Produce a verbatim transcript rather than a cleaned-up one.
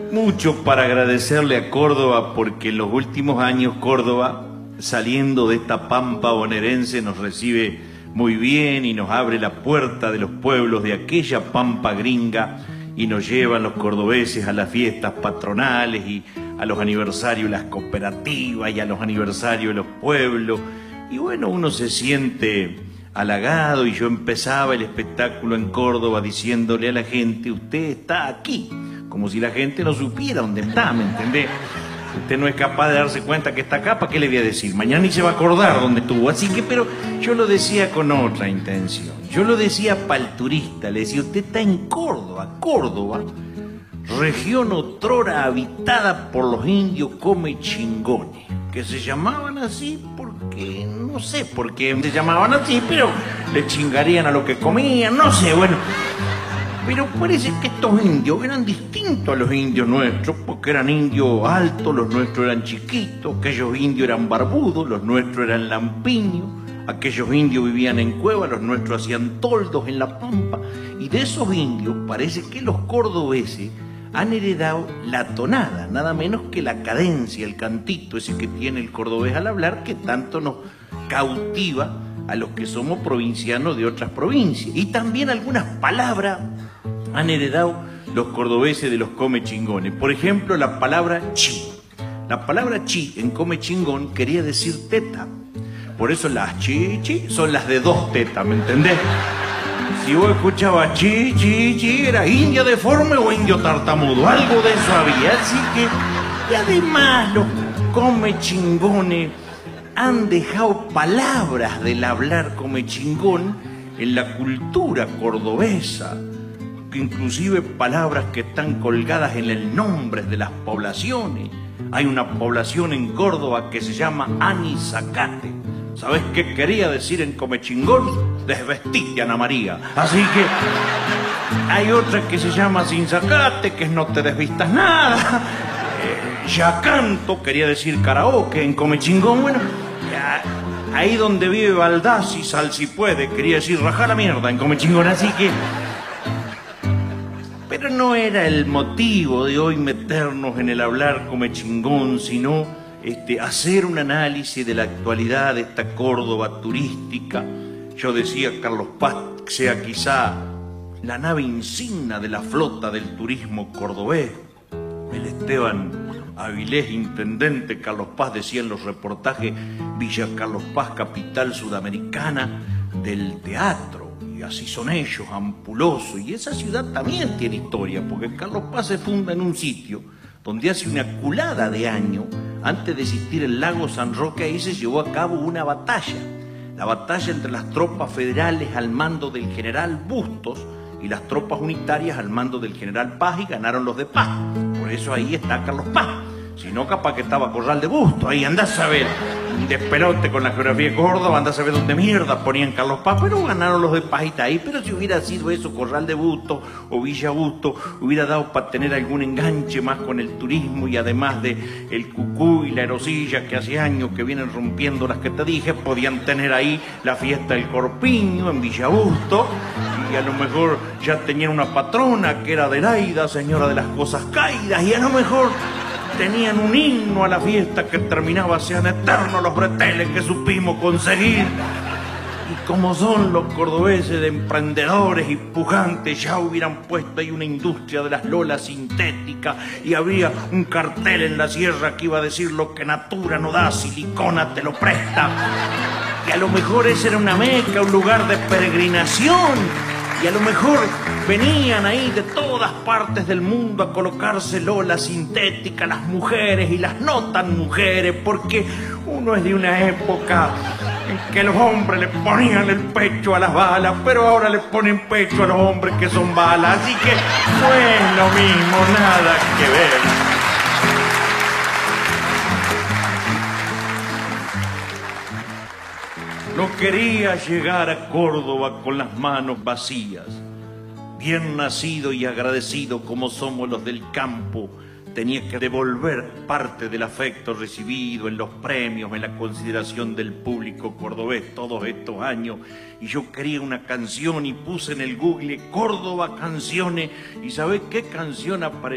Mucho para agradecerle a Córdoba, porque en los últimos años Córdoba, saliendo de esta pampa bonaerense, nos recibe muy bien y nos abre la puerta de los pueblos de aquella pampa gringa y nos llevan los cordobeses a las fiestas patronales y a los aniversarios de las cooperativas y a los aniversarios de los pueblos. Y bueno, uno se siente halagado, y yo empezaba el espectáculo en Córdoba diciéndole a la gente: usted está aquí, como si la gente no supiera dónde está, ¿me entendés? Usted no es capaz de darse cuenta que está acá, ¿para qué le voy a decir? Mañana ni se va a acordar dónde estuvo. Así que, pero yo lo decía con otra intención. Yo lo decía para el turista, le decía: usted está en Córdoba, Córdoba, región otrora habitada por los indios come chingones, que se llamaban así porque, no sé por qué se llamaban así, pero le chingarían a lo que comían, no sé, bueno. Pero parece que estos indios eran distintos a los indios nuestros, porque eran indios altos, los nuestros eran chiquitos, aquellos indios eran barbudos, los nuestros eran lampiños, aquellos indios vivían en cuevas, los nuestros hacían toldos en la pampa, y de esos indios parece que los cordobeses han heredado la tonada, nada menos que la cadencia, el cantito ese que tiene el cordobés al hablar, que tanto nos cautiva a los que somos provincianos de otras provincias. Y también algunas palabras han heredado los cordobeses de los come chingones. Por ejemplo, la palabra chi. La palabra chi en come chingón quería decir teta. Por eso las chi, chi son las de dos tetas, ¿me entendés? Si vos escuchabas chi, chi, chi, era indio deforme o indio tartamudo. Algo de eso había. Así que, y además los come chingones han dejado palabras del hablar come chingón en la cultura cordobesa, inclusive palabras que están colgadas en el nombre de las poblaciones. Hay una población en Córdoba que se llama Anizacate. ¿Sabés qué quería decir en come chingón? Desvestite, Ana María. Así que hay otra que se llama Sinzacate, que es no te desvistas nada. Eh, ya canto, quería decir karaoke en come chingón. Bueno, ahí donde vive Baldassi, sal si puede, quería decir rajar la mierda en come chingón. Así que, pero no era el motivo de hoy meternos en el hablar come chingón, sino este, hacer un análisis de la actualidad de esta Córdoba turística. Yo decía, Carlos Paz sea quizá la nave insignia de la flota del turismo cordobés. El Esteban Avilés, intendente Carlos Paz, decía en los reportajes: Villa Carlos Paz, capital sudamericana del teatro. Y así son ellos, ampulosos. Y esa ciudad también tiene historia, porque Carlos Paz se funda en un sitio donde hace una culada de años, antes de existir el lago San Roque, ahí se llevó a cabo una batalla. La batalla entre las tropas federales al mando del general Bustos y las tropas unitarias al mando del general Paz, y ganaron los de Paz. Por eso ahí está Carlos Paz. Si no, capaz que estaba Corral de Bustos. Ahí andás a ver, un despelote con la geografía de Córdoba, andás a ver dónde mierda ponían Carlos Paz, pero ganaron los de Paz y está ahí. Pero si hubiera sido eso, Corral de Bustos o Villa Bustos, hubiera dado para tener algún enganche más con el turismo, y además de el cucú y la erosilla, que hace años que vienen rompiendo las que te dije, podían tener ahí la fiesta del Corpiño en Villa Bustos, y a lo mejor ya tenían una patrona que era Adelaida, señora de las cosas caídas, y a lo mejor tenían un himno a la fiesta que terminaba: sean eternos los breteles que supimos conseguir. Y como son los cordobeses de emprendedores y pujantes, ya hubieran puesto ahí una industria de las lolas sintéticas, y habría un cartel en la sierra que iba a decir: lo que natura no da, silicona te lo presta. Y a lo mejor esa era una meca, un lugar de peregrinación. Y a lo mejor venían ahí de todas partes del mundo a colocarse lolas sintéticas, las mujeres y las no tan mujeres, porque uno es de una época en que los hombres le ponían el pecho a las balas, pero ahora le ponen pecho a los hombres que son balas. Así que no es lo mismo, nada que ver. No quería llegar a Córdoba con las manos vacías. Bien nacido y agradecido como somos los del campo, tenía que devolver parte del afecto recibido en los premios, en la consideración del público cordobés todos estos años. Y yo quería una canción y puse en el Google Córdoba canciones, y ¿sabés qué canción apareció?